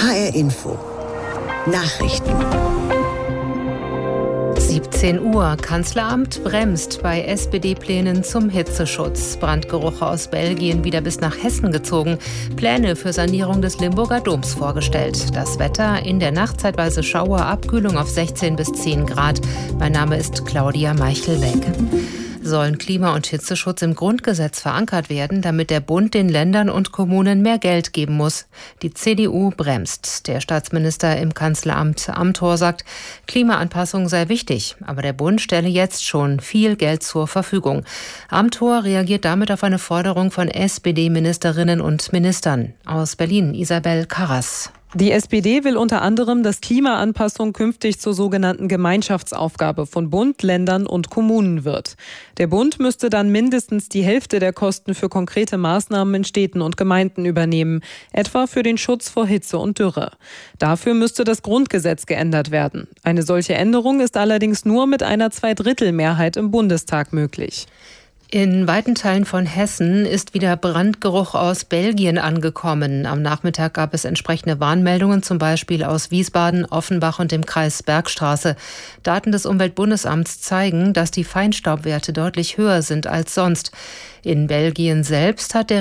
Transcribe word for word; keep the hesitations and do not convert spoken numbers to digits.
H R Info Nachrichten. siebzehn Uhr. Kanzleramt bremst bei S P D-Plänen zum Hitzeschutz. Brandgeruche aus Belgien wieder bis nach Hessen gezogen. Pläne für Sanierung des Limburger Doms vorgestellt. Das Wetter in der Nacht zeitweise Schauer, Abkühlung auf sechzehn bis zehn Grad. Mein Name ist Claudia Meichelbeck. Sollen Klima- und Hitzeschutz im Grundgesetz verankert werden, damit der Bund den Ländern und Kommunen mehr Geld geben muss. Die C D U bremst. Der Staatsminister im Kanzleramt Amthor sagt, Klimaanpassung sei wichtig, aber der Bund stelle jetzt schon viel Geld zur Verfügung. Amthor reagiert damit auf eine Forderung von S P D-Ministerinnen und Ministern. Aus Berlin, Isabel Karras. Die S P D will unter anderem, dass Klimaanpassung künftig zur sogenannten Gemeinschaftsaufgabe von Bund, Ländern und Kommunen wird. Der Bund müsste dann mindestens die Hälfte der Kosten für konkrete Maßnahmen in Städten und Gemeinden übernehmen, etwa für den Schutz vor Hitze und Dürre. Dafür müsste das Grundgesetz geändert werden. Eine solche Änderung ist allerdings nur mit einer Zweidrittelmehrheit im Bundestag möglich. In weiten Teilen von Hessen ist wieder Brandgeruch aus Belgien angekommen. Am Nachmittag gab es entsprechende Warnmeldungen, zum Beispiel aus Wiesbaden, Offenbach und dem Kreis Bergstraße. Daten des Umweltbundesamts zeigen, dass die Feinstaubwerte deutlich höher sind als sonst. In Belgien selbst hat der